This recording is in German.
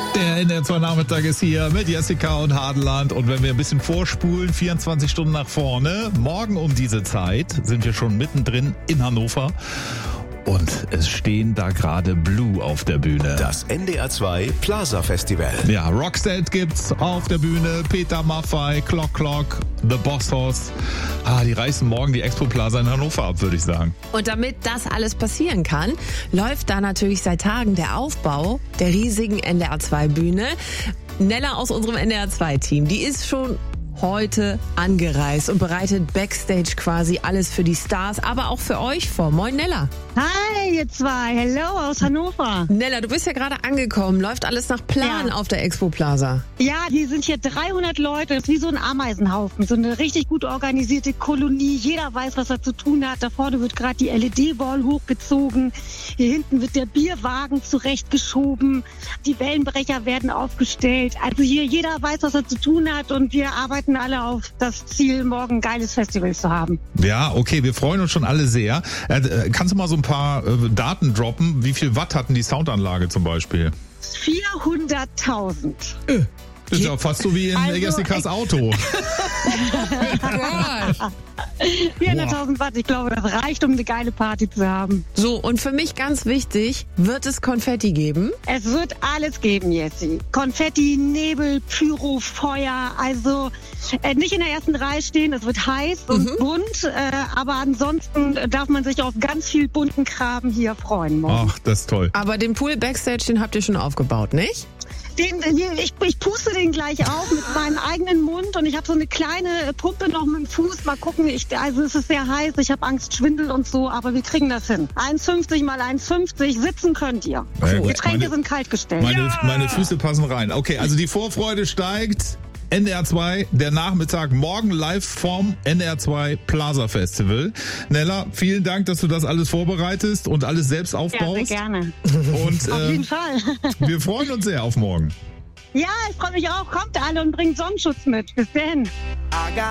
Der NDR2-Nachmittag ist hier mit Jessica und Hadeland. Und wenn wir ein bisschen vorspulen, 24 Stunden nach vorne, morgen um diese Zeit sind wir schon mittendrin in Hannover. Und es stehen da gerade Blue auf der Bühne. Das NDR2 Plaza Festival. Ja, Rocksteady gibt's auf der Bühne, Peter Maffay, Clock, The Boss Hoss. Die reißen morgen die Expo Plaza in Hannover ab, würde ich sagen. Und damit das alles passieren kann, läuft da natürlich seit Tagen der Aufbau der riesigen NDR2-Bühne. Nella aus unserem NDR2-Team, die ist schon heute angereist und bereitet Backstage quasi alles für die Stars, aber auch für euch vor. Moin Nella. Hi, ihr zwei. Hello aus Hannover. Nella, du bist ja gerade angekommen. Läuft alles nach Plan auf der Expo Plaza? Ja, hier sind hier 300 Leute. Das ist wie so ein Ameisenhaufen. So eine richtig gut organisierte Kolonie. Jeder weiß, was er zu tun hat. Da vorne wird gerade die LED-Wall hochgezogen. Hier hinten wird der Bierwagen zurechtgeschoben. Die Wellenbrecher werden aufgestellt. Also hier jeder weiß, was er zu tun hat. Und wir arbeiten alle auf das Ziel, morgen ein geiles Festival zu haben. Ja, okay, wir freuen uns schon alle sehr. Kannst du mal so ein paar Daten droppen? Wie viel Watt hatten die Soundanlage zum Beispiel? 400.000. Das ist ja fast so wie in Jessicas Auto. 400.000 Watt, ich glaube, das reicht, um eine geile Party zu haben. So, und für mich ganz wichtig, wird es Konfetti geben? Es wird alles geben, Jessie. Konfetti, Nebel, Pyro, Feuer, also nicht in der ersten Reihe stehen, es wird heiß und bunt, aber ansonsten darf man sich auf ganz viel bunten Kram hier freuen morgen. Ach, das ist toll. Aber den Pool Backstage, den habt ihr schon aufgebaut, nicht? Ich puste den gleich auf mit meinem eigenen Mund und ich habe so eine kleine Pumpe noch mit dem Fuß. Mal gucken, also es ist sehr heiß, ich habe Angst, Schwindel und so, aber wir kriegen das hin. 1,50 mal 1,50, sitzen könnt ihr. Cool. Getränke sind kaltgestellt. Meine Füße passen rein. Okay, also die Vorfreude steigt. NDR2, der Nachmittag, morgen live vom NDR2 Plaza Festival. Nella, vielen Dank, dass du das alles vorbereitest und alles selbst aufbaust. Ja, sehr gerne. Und, auf jeden Fall. Wir freuen uns sehr auf morgen. Ja, ich freue mich auch. Kommt alle und bringt Sonnenschutz mit. Bis dann.